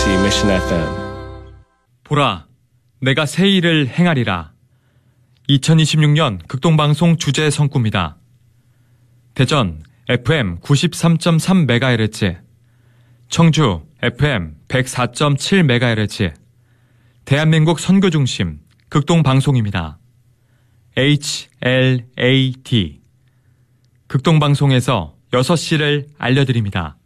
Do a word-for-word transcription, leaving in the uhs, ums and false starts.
케이비씨 Mission 에프엠. 보라, 내가 새 일을 행하리라. 이천이십육 년 극동방송 주제 성구입니다. 대전 에프엠 구십삼 점 삼 메가헤르츠, 청주 에프엠 백사 점 칠 메가헤르츠, 대한민국 선교중심 극동방송입니다. 에이치 엘 에이 티 극동방송에서 여섯 시를 알려드립니다.